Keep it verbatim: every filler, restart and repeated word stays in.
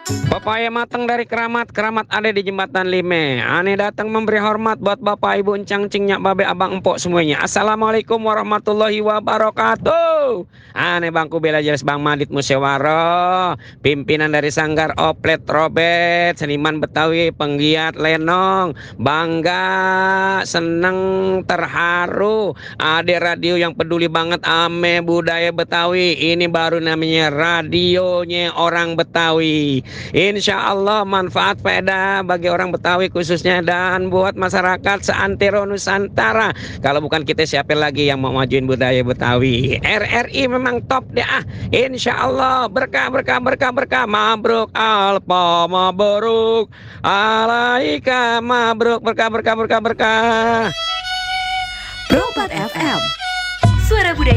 Pepaya matang dari keramat, keramat ada di jembatan Lime. Ane datang memberi hormat buat bapak ibu encang cingnya babe abang empok semuanya. Assalamualaikum warahmatullahi wabarakatuh. Ane bangku bela jelas bang Madit Musyawaro, pimpinan dari Sanggar Oplet Robet, seniman Betawi, penggiat lenong, bangga, seneng, terharu. Ada radio yang peduli banget ame budaya Betawi. Ini baru namanya radionya orang Betawi. Insya Allah manfaat faedah bagi orang Betawi khususnya dan buat masyarakat seantero Nusantara. Kalau bukan kita siapa lagi yang mau majuin budaya Betawi? R R I memang top deh ah. Insya Allah berkah berkah berkah berkah. Mabruk alpa mabruk alaika mabruk berkah berkah berkah berkah. Pro empat F M, suara budaya.